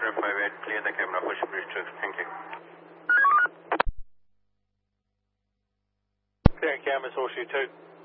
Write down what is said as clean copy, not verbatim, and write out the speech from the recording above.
058, clear the camera for Bridge 2. Thank you. Clear cameras, Horseshoe 2.